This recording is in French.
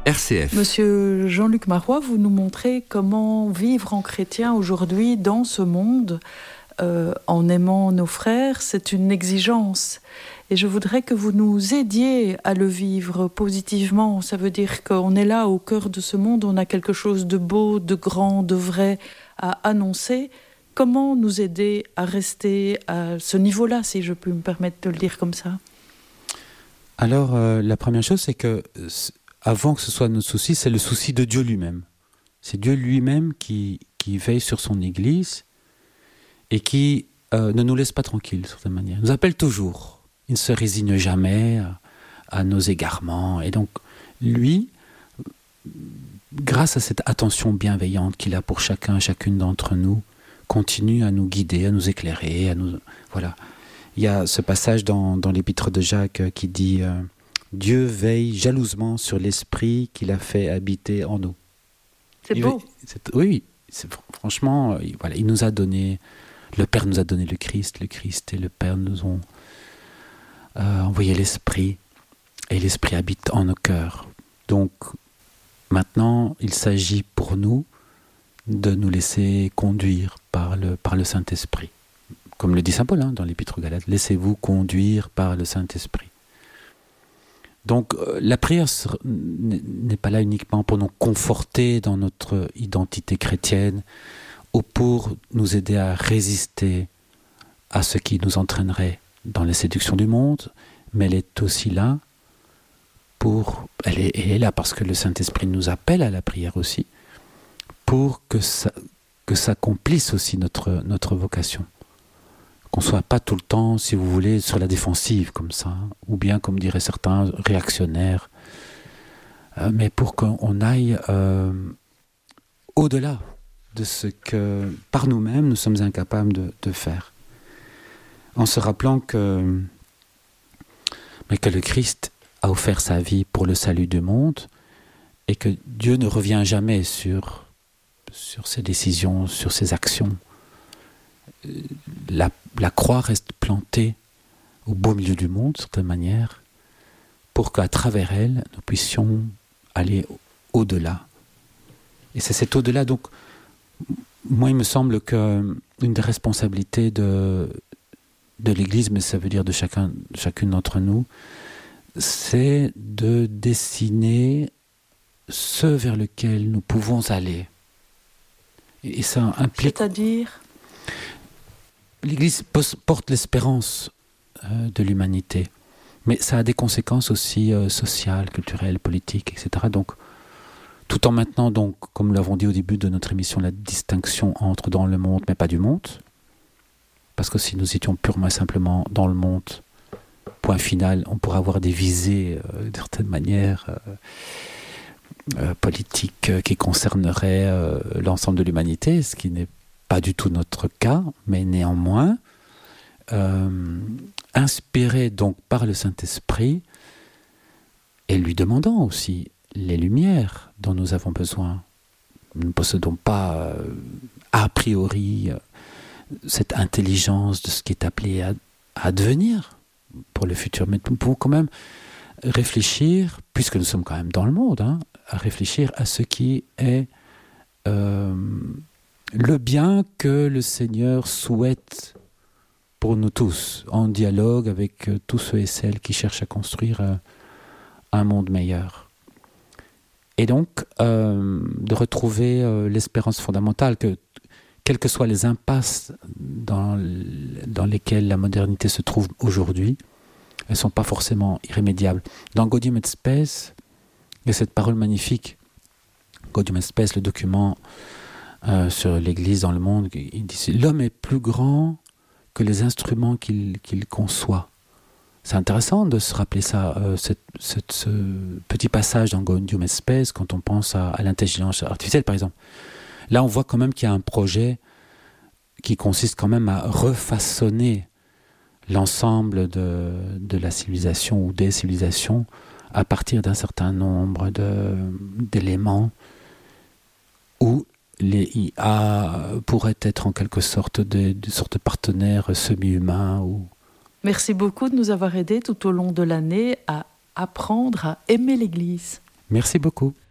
RCF. Monsieur Jean-Luc Marois, vous nous montrez comment vivre en chrétien aujourd'hui dans ce monde en aimant nos frères. C'est une exigence. Et je voudrais que vous nous aidiez à le vivre positivement. Ça veut dire qu'on est là au cœur de ce monde, on a quelque chose de beau, de grand, de vrai à annoncer. Comment nous aider à rester à ce niveau-là, si je peux me permettre de le dire comme ça? Alors, la première chose, c'est que avant que ce soit notre souci, c'est le souci de Dieu lui-même. C'est Dieu lui-même qui veille sur son Église et qui ne nous laisse pas tranquilles, d'une certaine manière. Il nous appelle toujours. Il ne se résigne jamais à nos égarements. Et donc, lui, grâce à cette attention bienveillante qu'il a pour chacune d'entre nous, continue à nous guider, à nous éclairer, à nous... Voilà. Il y a ce passage dans l'épître de Jacques qui dit Dieu veille jalousement sur l'esprit qu'il a fait habiter en nous. C'est beau. Oui, franchement, voilà, il nous a donné, le Père nous a donné le Christ et le Père nous ont envoyé l'Esprit, et l'Esprit habite en nos cœurs. Donc, maintenant, il s'agit pour nous de nous laisser conduire par le Saint-Esprit. Comme le dit saint Paul dans l'Épître aux Galates, laissez-vous conduire par le Saint-Esprit. Donc la prière n'est pas là uniquement pour nous conforter dans notre identité chrétienne ou pour nous aider à résister à ce qui nous entraînerait dans les séductions du monde, mais elle est aussi là elle est là parce que le Saint-Esprit nous appelle à la prière aussi, pour que s'accomplisse aussi notre vocation. Qu'on ne soit pas tout le temps, si vous voulez, sur la défensive comme ça, ou bien, comme diraient certains, réactionnaires, mais pour qu'on aille au-delà de ce que, par nous-mêmes, nous sommes incapables de faire. En se rappelant que le Christ a offert sa vie pour le salut du monde, et que Dieu ne revient jamais sur ses décisions, sur ses actions. La croix reste plantée au beau milieu du monde, de certaine manière, pour qu'à travers elle, nous puissions aller au-delà. Et c'est cet au-delà, donc, moi, il me semble qu'une des responsabilités de l'Église, mais ça veut dire de chacune d'entre nous, c'est de dessiner ce vers lequel nous pouvons aller. Et ça implique... C'est-à-dire ? L'Église porte l'espérance de l'humanité, mais ça a des conséquences aussi sociales, culturelles, politiques, etc. Donc, tout en maintenant, donc, comme nous l'avons dit au début de notre émission, la distinction entre dans le monde, mais pas du monde, parce que si nous étions purement et simplement dans le monde, point final, on pourrait avoir des visées, d'une certaine manière, politiques qui concerneraient l'ensemble de l'humanité, ce qui n'est pas du tout notre cas, mais néanmoins, inspiré donc par le Saint-Esprit, et lui demandant aussi les lumières dont nous avons besoin. Nous ne possédons pas, a priori, cette intelligence de ce qui est appelé à advenir pour le futur, mais nous pouvons quand même réfléchir, puisque nous sommes quand même dans le monde, à réfléchir à ce qui est le bien que le Seigneur souhaite pour nous tous, en dialogue avec tous ceux et celles qui cherchent à construire un monde meilleur. Et donc, de retrouver l'espérance fondamentale que, quelles que soient les impasses dans lesquelles la modernité se trouve aujourd'hui, elles ne sont pas forcément irrémédiables. Dans Gaudium et Spes, il y a cette parole magnifique. Gaudium et Spes, le document sur l'Église dans le monde, il dit « L'homme est plus grand que les instruments qu'il conçoit ». C'est intéressant de se rappeler ça, ce petit passage dans Gaudium et Spes, quand on pense à l'intelligence artificielle, par exemple. Là, on voit quand même qu'il y a un projet qui consiste quand même à refaçonner l'ensemble de la civilisation ou des civilisations à partir d'un certain nombre d'éléments où les IA pourraient être en quelque sorte des sortes de partenaires semi-humains. Merci beaucoup de nous avoir aidés tout au long de l'année à apprendre à aimer l'Église. Merci beaucoup.